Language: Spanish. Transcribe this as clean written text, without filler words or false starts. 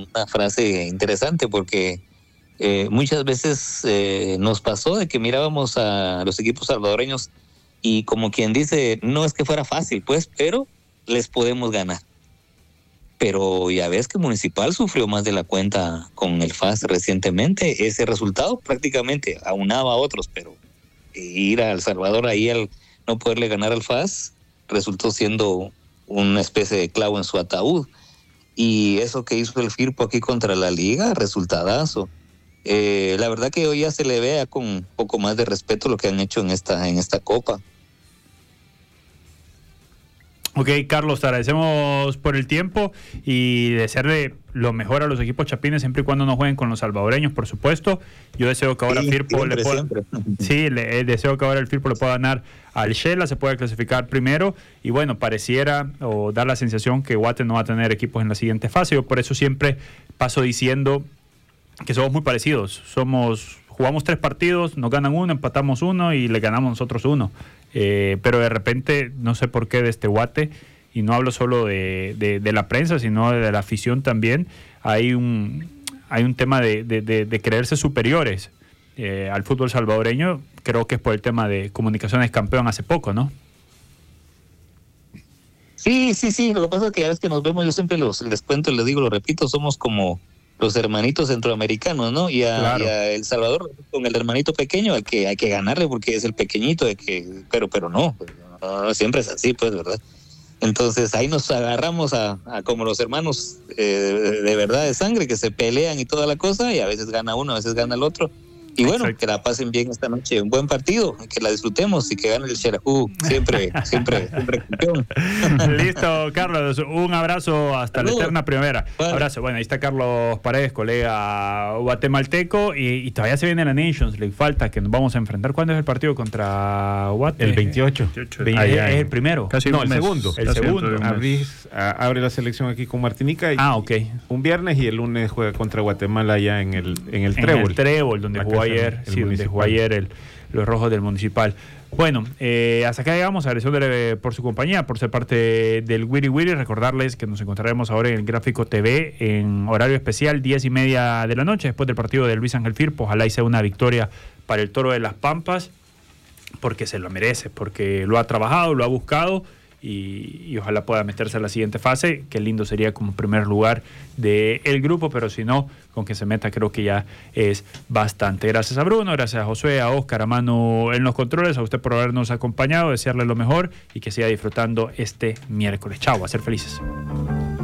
una frase interesante porque muchas veces nos pasó de que mirábamos a los equipos salvadoreños y como quien dice, no es que fuera fácil, pues, pero les podemos ganar. Pero ya ves que Municipal sufrió más de la cuenta con el FAS recientemente. Ese resultado prácticamente aunaba a otros, pero ir a El Salvador ahí al no poderle ganar al FAS resultó siendo una especie de clavo en su ataúd. Y eso que hizo el Firpo aquí contra la Liga, resultadazo. La verdad que hoy ya se le vea con un poco más de respeto lo que han hecho en esta Copa. Ok, Carlos, te agradecemos por el tiempo y desearle lo mejor a los equipos chapines siempre y cuando no jueguen con los salvadoreños, por supuesto. Yo deseo que ahora Firpo deseo que ahora el Firpo le pueda ganar al Shela, se pueda clasificar primero y bueno, pareciera o dar la sensación que Guate no va a tener equipos en la siguiente fase. Yo por eso siempre paso diciendo que somos muy parecidos. Jugamos 3 partidos, nos ganan 1, empatamos 1 y le ganamos nosotros 1. Pero de repente, no sé por qué de este Guate, y no hablo solo de la prensa, sino de la afición también, hay un tema de creerse superiores al fútbol salvadoreño. Creo que es por el tema de Comunicaciones campeón hace poco, ¿no? Sí, lo que pasa es que ya ves que nos vemos, yo siempre les cuento, les digo, lo repito, somos como los hermanitos centroamericanos, ¿no? Y a El Salvador con el hermanito pequeño hay que ganarle porque es el pequeñito, pero no, siempre es así, pues, ¿verdad? Entonces ahí nos agarramos a como los hermanos de verdad de sangre que se pelean y toda la cosa, y a veces gana uno, a veces gana el otro. Y bueno, exacto, que la pasen bien esta noche, un buen partido, que la disfrutemos y que gane el Xelajú, siempre campeón. Listo, Carlos, un abrazo hasta la eterna primavera. Bueno. Abrazo. Bueno, ahí está Carlos Paredes, colega guatemalteco, y todavía se viene la Nations League, falta que nos vamos a enfrentar. ¿Cuándo es el partido contra Guate? El 28. Es el primero. Casi no, el segundo. El segundo. Abre la selección aquí con Martinica. Ok. Un viernes y el lunes juega contra Guatemala allá en el Trébol. En el Trébol, donde jugó ayer los rojos del Municipal. Bueno, hasta acá llegamos. Agradeciéndole por su compañía, por ser parte del Wiri Wiri. Recordarles que nos encontraremos ahora en el Gráfico TV en horario especial, 10:30 de la noche, después del partido de Luis Ángel Firpo. Ojalá y sea una victoria para el Toro de las Pampas, porque se lo merece, porque lo ha trabajado, lo ha buscado. Y ojalá pueda meterse a la siguiente fase. Qué lindo sería como primer lugar del grupo, pero si no, con que se meta creo que ya es bastante. Gracias a Bruno, gracias a Josué, a Oscar, a Manu en los controles, a usted por habernos acompañado, desearle lo mejor y que siga disfrutando este miércoles. Chao, a ser felices.